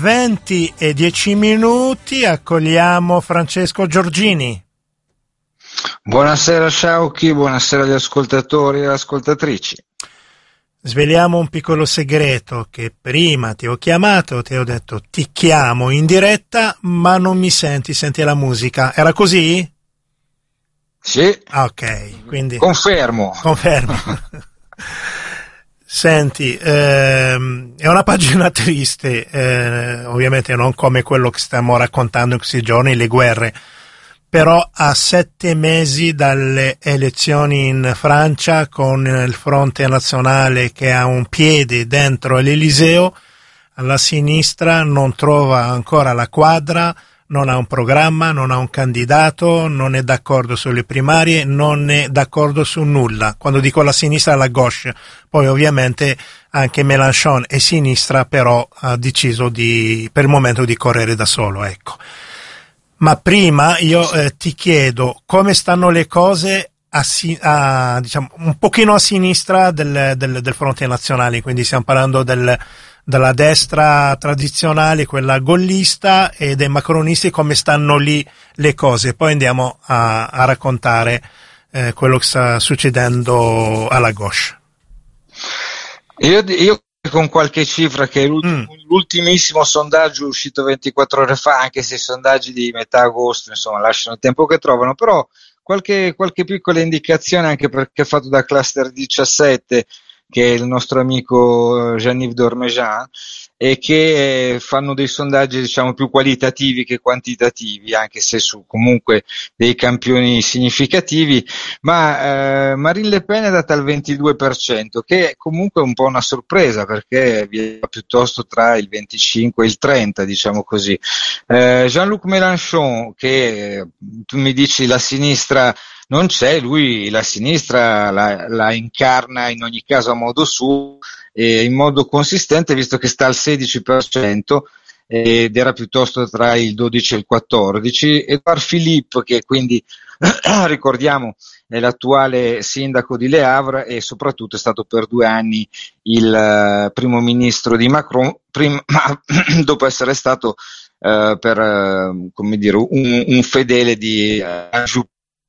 20:10 accogliamo Francesco Giorgini. Buonasera Sciauchi, buonasera agli ascoltatori e ascoltatrici. Sveliamo un piccolo segreto, che prima ti ho chiamato, ti ho detto ti chiamo in diretta, ma non mi senti la musica. Era così? Sì. Ok, quindi... Confermo. Senti, è una pagina triste, ovviamente non come quello che stiamo raccontando in questi giorni, le guerre, però a 7 mesi dalle elezioni in Francia, con il Fronte Nazionale che ha un piede dentro l'Eliseo, la sinistra non trova ancora la quadra, non ha un programma, non ha un candidato, non è d'accordo sulle primarie, non è d'accordo su nulla. Quando dico la sinistra, la gauche. Poi ovviamente anche Mélenchon è sinistra, però ha deciso per il momento di correre da solo, ecco. Ma prima io ti chiedo come stanno le cose diciamo un pochino a sinistra del Fronte Nazionale, quindi stiamo parlando della destra tradizionale, quella gollista, e dei macronisti, come stanno lì le cose. Poi andiamo a raccontare quello che sta succedendo alla gauche. Io con qualche cifra, che è l'ultimissimo sondaggio uscito 24 ore fa, anche se i sondaggi di metà agosto insomma lasciano il tempo che trovano, però qualche piccola indicazione, anche perché è fatto da Cluster 17, che è il nostro amico Jean-Yves Dormejean, e che fanno dei sondaggi diciamo più qualitativi che quantitativi, anche se su comunque dei campioni significativi, ma Marine Le Pen è data al 22%, che è comunque un po' una sorpresa, perché viene piuttosto tra il 25 e il 30, diciamo così. Jean-Luc Mélenchon, che tu mi dici la sinistra non c'è, lui la sinistra la incarna in ogni caso a modo suo e in modo consistente, visto che sta al 16% ed era piuttosto tra il 12 e il 14. Edouard Philippe, che quindi ricordiamo è l'attuale sindaco di Le Havre e soprattutto è stato per 2 anni il primo ministro di Macron, dopo essere stato come dire, un fedele di Juppé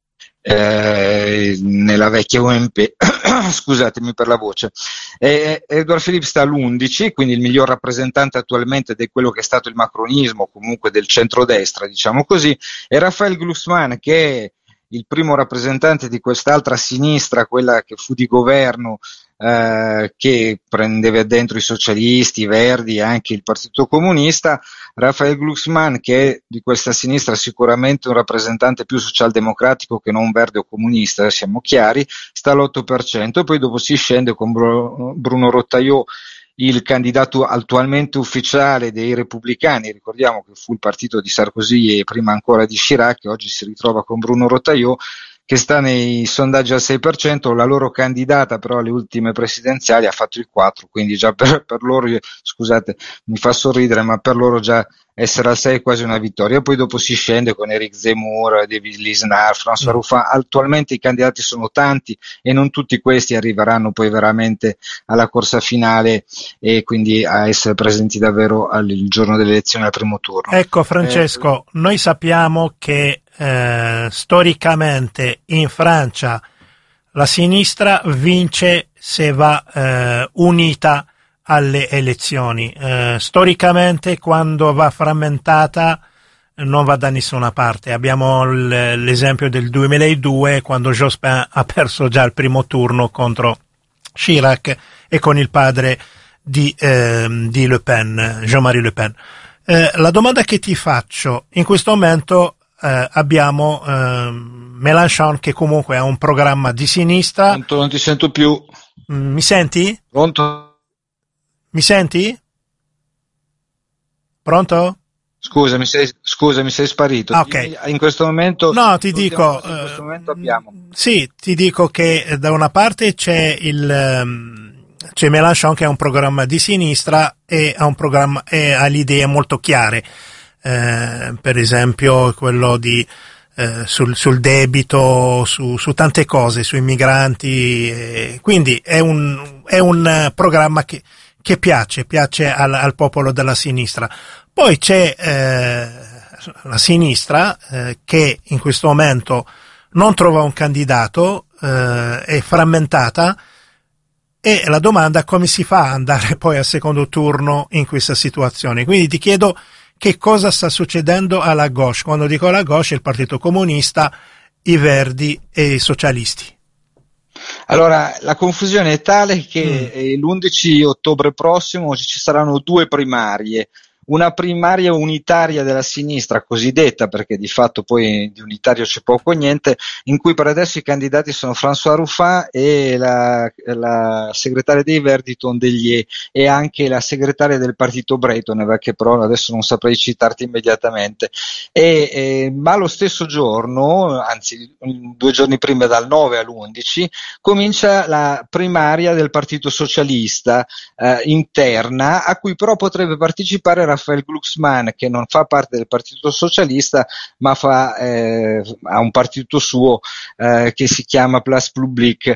nella vecchia UMP. Scusatemi per la voce. Edouard Philippe sta all'11, quindi il miglior rappresentante attualmente di quello che è stato il macronismo, comunque del centrodestra, diciamo così, e Raphaël Glucksmann, che è il primo rappresentante di quest'altra sinistra, quella che fu di governo, che prendeva dentro i socialisti, i verdi e anche il Partito Comunista. Raphaël Glucksmann, che è di questa sinistra sicuramente un rappresentante più socialdemocratico che non verde o comunista, siamo chiari, sta all'8%, e poi dopo si scende con Bruno Retailleau, il candidato attualmente ufficiale dei Repubblicani, ricordiamo che fu il partito di Sarkozy e prima ancora di Chirac, che oggi si ritrova con Bruno Retailleau, che sta nei sondaggi al 6%, la loro candidata però alle ultime presidenziali ha fatto il 4%, quindi già per loro, scusate, mi fa sorridere, ma per loro già essere al 6 è quasi una vittoria. Poi dopo si scende con Éric Zemmour, David Lisnard, François Ruffin. Attualmente i candidati sono tanti e non tutti questi arriveranno poi veramente alla corsa finale e quindi a essere presenti davvero il giorno delle elezioni al primo turno. Ecco Francesco, noi sappiamo che storicamente in Francia la sinistra vince se va unita alle elezioni. Storicamente quando va frammentata non va da nessuna parte. Abbiamo l'esempio del 2002, quando Jospin ha perso già il primo turno contro Chirac e con il padre di Le Pen, Jean-Marie Le Pen. La domanda che ti faccio, in questo momento abbiamo Mélenchon, che comunque ha un programma di sinistra. Pronto, non ti sento più. Mi senti? Pronto? Mi senti? Pronto? Scusa, mi sei sparito. Ok. In questo momento no, ti dico in questo momento abbiamo. Sì, ti dico che da una parte c'è Mélenchon, che ha un programma di sinistra e ha ha le idee molto chiare. Per esempio quello sul debito, su tante cose, sui migranti, quindi è un programma che piace al popolo della sinistra. Poi c'è la sinistra che in questo momento non trova un candidato, è frammentata, e la domanda è come si fa ad andare poi al secondo turno in questa situazione. Quindi ti chiedo che cosa sta succedendo alla gauche. Quando dico la gauche, il Partito Comunista, i Verdi e i socialisti. Allora, la confusione è tale che l'11 ottobre prossimo ci saranno due primarie. Una primaria unitaria della sinistra cosiddetta, perché di fatto poi di unitario c'è poco o niente, in cui per adesso i candidati sono François Ruffin e la segretaria dei Verdi Tondelier, e anche la segretaria del partito Breton, che però adesso non saprei citarti immediatamente. Ma lo stesso giorno, anzi 2 giorni prima, dal 9 all'11, comincia la primaria del Partito Socialista interna, a cui però potrebbe partecipare Raphael Glucksmann, che non fa parte del Partito Socialista, ma ha un partito suo che si chiama Place Publique,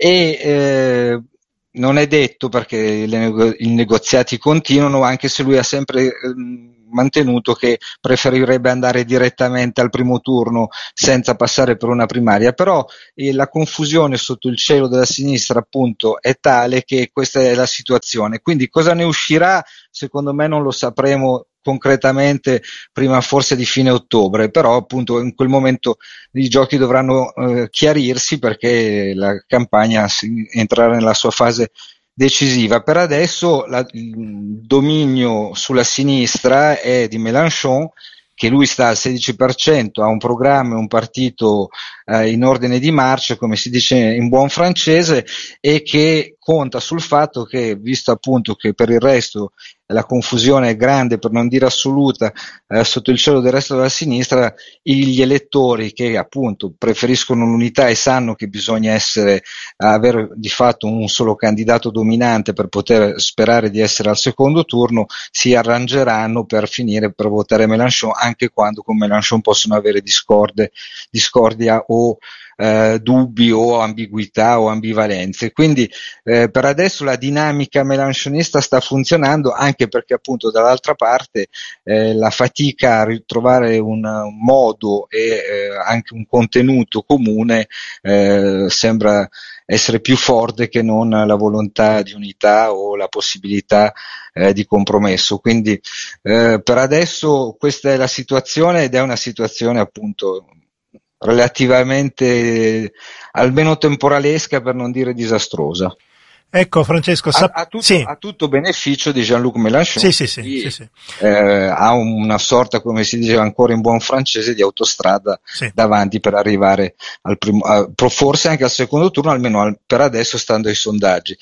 e non è detto, perché i negoziati continuano, anche se lui ha sempre mantenuto che preferirebbe andare direttamente al primo turno senza passare per una primaria. Però la confusione sotto il cielo della sinistra appunto è tale che questa è la situazione. Quindi cosa ne uscirà? Secondo me non lo sapremo concretamente prima forse di fine ottobre, però appunto in quel momento i giochi dovranno chiarirsi, perché la campagna entrerà nella sua fase decisiva. Per adesso il dominio sulla sinistra è di Mélenchon, che lui sta al 16%, ha un programma e un partito in ordine di marcia, come si dice in buon francese, e che conta sul fatto che, visto appunto che per il resto la confusione è grande, per non dire assoluta, sotto il cielo del resto della sinistra, gli elettori che appunto preferiscono l'unità e sanno che bisogna avere di fatto un solo candidato dominante per poter sperare di essere al secondo turno, si arrangeranno per votare Mélenchon, anche quando con Mélenchon possono avere discordia o dubbi o ambiguità o ambivalenze. Quindi per adesso la dinamica melanchonista sta funzionando, anche perché appunto dall'altra parte la fatica a ritrovare un modo e anche un contenuto comune sembra essere più forte che non la volontà di unità o la possibilità di compromesso. Quindi per adesso questa è la situazione, ed è una situazione appunto relativamente almeno temporalesca, per non dire disastrosa. Ecco Francesco, a tutto beneficio di Jean-Luc Mélenchon, sì. Ha una sorta, come si dice ancora in buon francese, di autostrada davanti per arrivare al primo, forse anche al secondo turno, almeno per adesso stando ai sondaggi.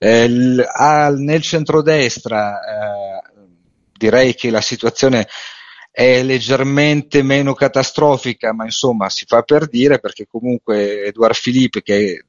Nel centrodestra direi che la situazione è leggermente meno catastrofica, ma insomma si fa per dire, perché comunque Edouard Philippe, che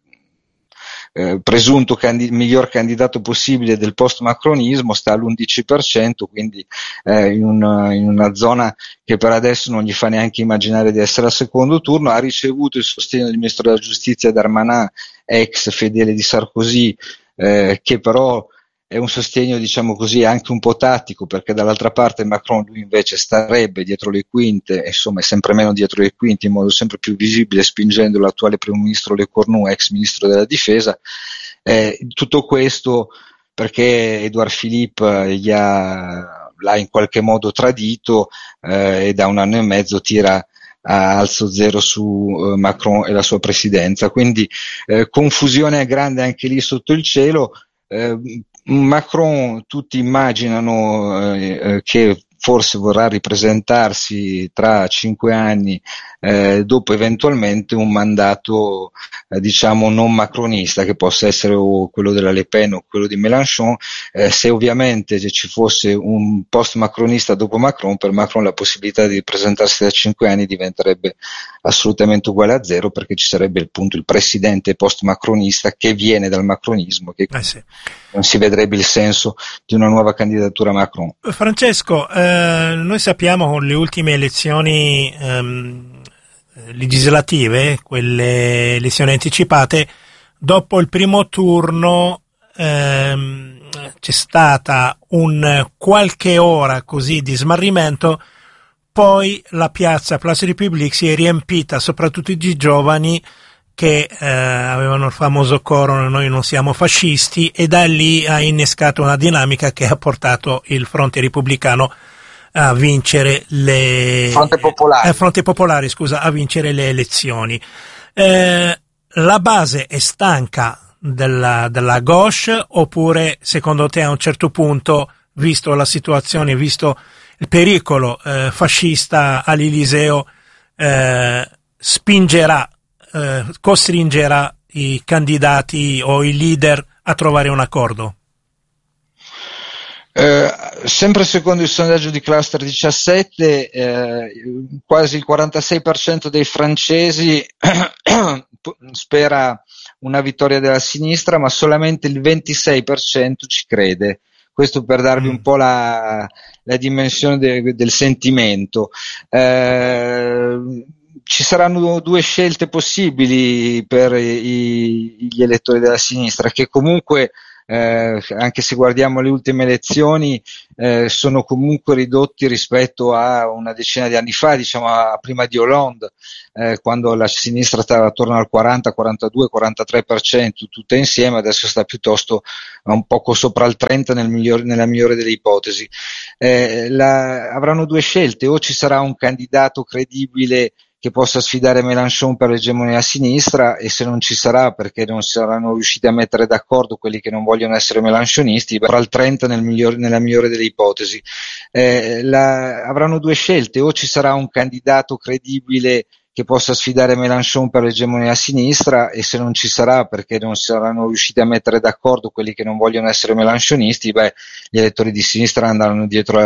è presunto miglior candidato possibile del post-macronismo, sta all'11%, quindi in una zona che per adesso non gli fa neanche immaginare di essere al secondo turno. Ha ricevuto il sostegno del ministro della giustizia Darmanin, ex fedele di Sarkozy, che però è un sostegno, diciamo così, anche un po' tattico, perché dall'altra parte Macron, lui invece starebbe dietro le quinte, insomma è sempre meno dietro le quinte, in modo sempre più visibile, spingendo l'attuale primo ministro Lecornu, ex ministro della difesa. Tutto questo perché Edouard Philippe l'ha in qualche modo tradito, e da 1 anno e mezzo tira a alzo zero su Macron e la sua presidenza. Quindi confusione grande anche lì sotto il cielo. Macron, tutti immaginano che forse vorrà ripresentarsi tra 5 anni, dopo eventualmente un mandato diciamo non macronista, che possa essere o quello della Le Pen o quello di Mélenchon. Se ovviamente ci fosse un post macronista dopo Macron, per Macron la possibilità di ripresentarsi da 5 anni diventerebbe assolutamente uguale a zero, perché ci sarebbe appunto il presidente post macronista che viene dal macronismo, che non si vedrebbe il senso di una nuova candidatura a Macron. Francesco, noi sappiamo con le ultime elezioni legislative, quelle elezioni anticipate, dopo il primo turno c'è stata un qualche ora così di smarrimento, poi la piazza Place République si è riempita soprattutto di giovani che avevano il famoso coro "noi non siamo fascisti", e da lì ha innescato una dinamica che ha portato il Fronte Repubblicano a vincere Fronte Popolare, scusa, a vincere le elezioni. La base è stanca della gauche, oppure secondo te a un certo punto, visto la situazione, visto il pericolo fascista all'Eliseo, costringerà i candidati o i leader a trovare un accordo? Sempre secondo il sondaggio di Cluster 17, quasi il 46% dei francesi spera una vittoria della sinistra, ma solamente il 26% ci crede. Questo per darvi un po' la dimensione del sentimento. Ci saranno due scelte possibili per gli elettori della sinistra, che comunque anche se guardiamo le ultime elezioni, sono comunque ridotti rispetto a una decina di anni fa, diciamo prima di Hollande, quando la sinistra stava attorno al 40, 42, 43% tutta insieme. Adesso sta piuttosto un poco sopra il 30 nella migliore delle ipotesi. Avranno due scelte: o ci sarà un candidato credibile che possa sfidare Mélenchon per l'egemonia a sinistra, e se non ci sarà, perché non saranno riusciti a mettere d'accordo quelli che non vogliono essere melanchonisti, tra il 30 nella migliore delle ipotesi. Avranno due scelte: o ci sarà un candidato credibile che possa sfidare Mélenchon per l'egemonia a sinistra, e se non ci sarà, perché non saranno riusciti a mettere d'accordo quelli che non vogliono essere melanchonisti, gli elettori di sinistra andranno dietro